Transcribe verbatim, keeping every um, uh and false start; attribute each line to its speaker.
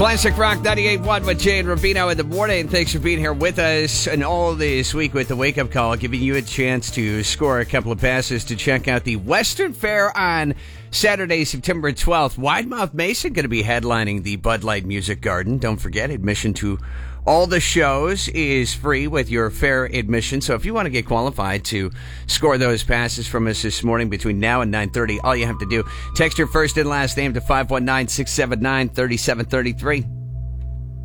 Speaker 1: Classic Rock ninety-eight point one with Jay and Rubino in the morning. Thanks for being here with us and all this week with the Wake Up Call, giving you a chance to score a couple of passes to check out the Western Fair on Saturday, September twelfth. Widemouth Mason going to be headlining the Bud Light Music Garden. Don't forget, admission to all the shows is free with your fair admission. So if you want to get qualified to score those passes from us this morning between now and nine thirty, all you have to do, text your first and last name to five one nine, six seven nine, three seven three three.